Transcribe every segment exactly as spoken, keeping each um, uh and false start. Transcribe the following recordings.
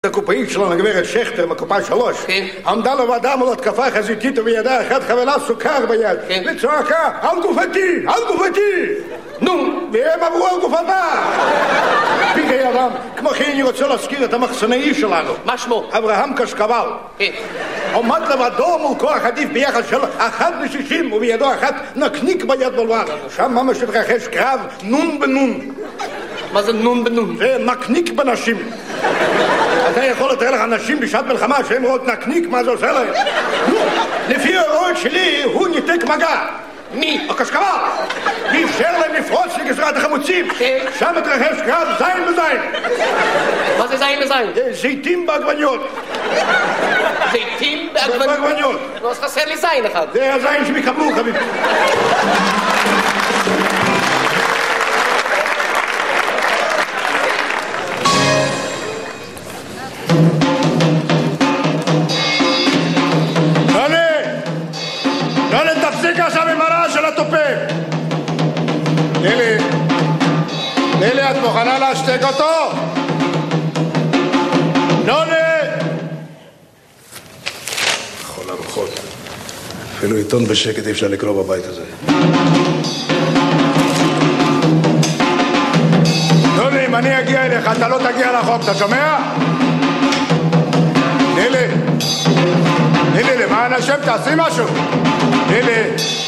הקופאית שלנו, הגברת שכטר, מקופה שלוש, כן. עמדה לבדה מול התקפה חזיתית ובידה אחת חבילת סוכר ביד, כן. וצועקה, על גופתי, על גופתי! נו, והם עברו על גופתה! פיקי אדם, כמו כן אני רוצה להזכיר את המחסנאי שלנו. מה שמו? אברהם קשקבל. כן. עומד לבדו מול כוח עדיף ביחס של אחת לשישים, ובידו אחת נקניק ביד בלבד. שם ממש התרחש קרב נון בנון. מה זה נון בנון? זה נקניק בנשים. אתה יכול לתאר לך אנשים בשעת מלחמה שהם רואות נקניק, מה זה עושה להם? נו, לפי הרואות שלי הוא ניתק מגע. מי? הקשקבל. ואפשר להם לפרוץ לגזרת החמוצים. כן. שם התרחש קרב זין בזין. מה זה זין לזין? זיתים בעגבניות. זיתים בעגבניות? בעגבניות. לא, אז חסר לי זין אחד. זה הזין שהם יקבלו, חביב. נילי, נילי, את מוכנה להשתק אותו? נוני! כל הרוחות. אפילו עיתון בשקט אי אפשר לקרוא בבית הזה. נוני, אם אני אגיע אליך, אתה לא תגיע לחוק, אתה שומע? נילי, נילי, למען השם, תעשי משהו. נילי.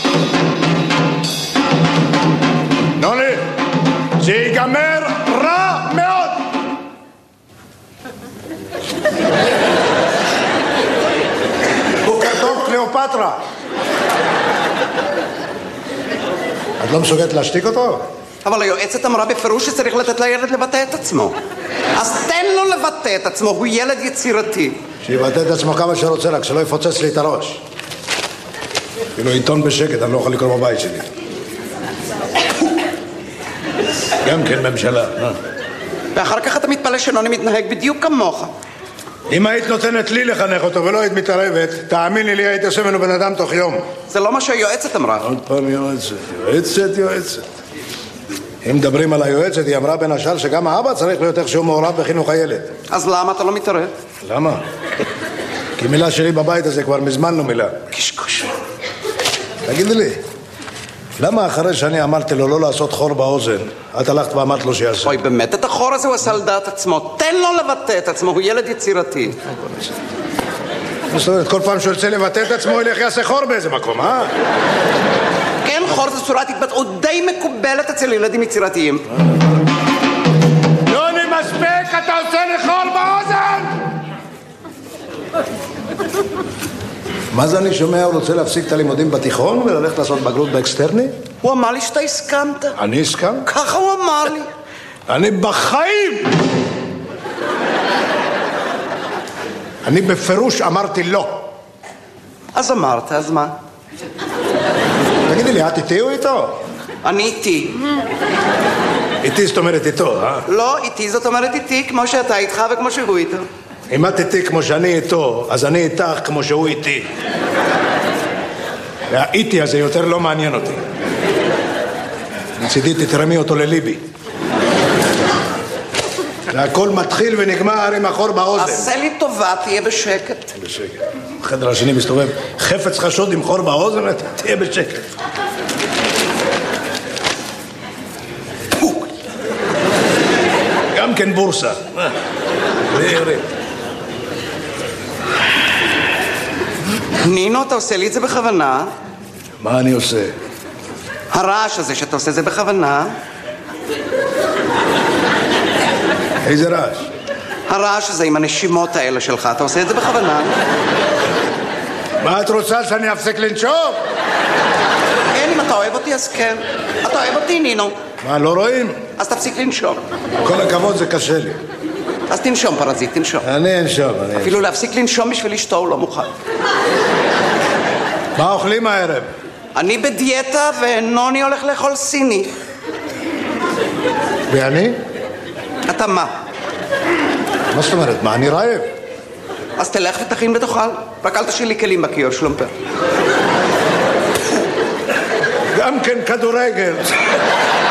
נוני, זה ייגמר רע מאוד. בוקר טוב, קליאופטרה. את לא מסוגלת להשתיק אותו? אבל היועצת אמרה בפירוש שצריך לתת לילד לבטא את עצמו. אז תן לו לבטא את עצמו, הוא ילד יצירתי. שיבטא את עצמו כמה שרוצה, רק שלא יפוצץ לי את הראש. אפילו עיתון בשקט, אני לא יכול לקרוא בבית שלי. גם כן ממשלה. ואחר כך אתה מתפלא שנוני מתנהג בדיוק כמוך. אם היית נותנת לי לחנך אותו ולא היית מתערבת, תאמיני לי, היית עושה ממנו בן אדם תוך יום. זה לא מה שהיועצת אמרה. עוד פעם יועצת, יועצת, יועצת. אם מדברים על היועצת, היא אמרה בין השאר שגם האבא צריך להיות איכשהו מעורב בחינוך הילד. אז למה אתה לא מתערב? למה? כי מילה שלי בבית הזה כבר מזמן לא מילה. קשקוש. תגידי לי, למה אחרי שאני אמרתי לו לא לעשות חור באוזן, את הלכת ואמרת לו שיעשה? אוי, באמת, את החור הזה הוא עשה על דעת עצמו. תן לו לבטא את עצמו, הוא ילד יצירתי. זאת אומרת, כל פעם שהוא ירצה לבטא את עצמו, ילך יעשה חור באיזה מקום, אה? כן, חור זו צורת התבטאות די מקובלת אצל ילדים יצירתיים. יוני, מספיק, אתה עושה לי חור באוזן! מה זה אני שומע? הוא רוצה להפסיק את הלימודים בתיכון וללכת לעשות בגרות באקסטרני? הוא אמר לי שאתה הסכמת. אני הסכם? ככה הוא אמר לי. אני בחיים! אני בפירוש אמרתי לא. אז אמרת, אז מה? תגידי לי, את איתי או איתו? אני איתי. איתי זאת אומרת איתו, אה? לא, איתי זאת אומרת איתי, כמו שאתה איתך וכמו שהוא איתו. אם את איתי כמו שאני איתו, אז אני איתך כמו שהוא איתי. והאיתי הזה יותר לא מעניין אותי. מצידי תתרמי אותו לליבי. והכל מתחיל ונגמר עם החור באוזן. עשה לי טובה, תהיה בשקט. בשקט. בחדר השני מסתובב חפץ חשוד עם חור באוזן, תהיה בשקט. גם כן בורסה. נינו, אתה עושה לי את זה בכוונה? מה אני עושה? הרעש הזה שאתה עושה זה בכוונה? איזה רעש? הרעש הזה עם הנשימות האלה שלך, אתה עושה את זה בכוונה? מה את רוצה, שאני אפסק לנשום? כן, אם אתה אוהב אותי אז כן. אתה אוהב אותי, נינו. מה, לא רואים? אז תפסיק לנשום. כל הכבוד, זה קשה לי. אז תנשום, פרזיט, תנשום. אני אנשום, אני אנשום. אפילו להפסיק לנשום בשביל אשתו הוא לא מוכן. מה אוכלים הערב? אני בדיאטה ונוני הולך לאכול סיני. ואני? אתה מה? מה זאת אומרת? מה, אני רעב? אז תלך ותכין ותאכל. רק אל תשאיר לי כלים בקיור, שלומפר. גם כן כדורגל.